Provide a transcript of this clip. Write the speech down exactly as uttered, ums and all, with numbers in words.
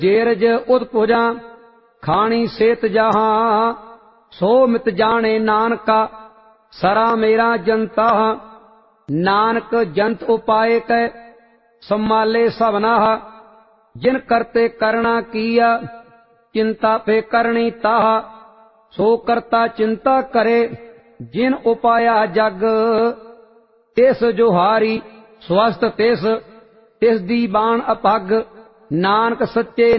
जेरज उत्पुजा खानी सेत जहां, सो मित जाने नानका सरा मेरा जनता। नानक जंत उपाय कै सम्माले सबना, जिन करते करना किया चिंता पे करनी ताह। सो करता चिंता करे जिन उपाया जग, तिस जोहारी स्वस्थ तिस तिस दी बाण अपग। नानक सच्चे